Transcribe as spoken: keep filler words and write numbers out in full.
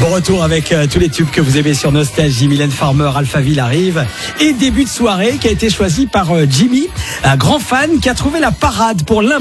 retour avec euh, tous les tubes que vous aimez sur Nostalgie. Mylène Farmer, Alphaville arrive. Et début de soirée qui a été choisi par euh, Jimmy, un grand fan qui a trouvé la parade pour l'imp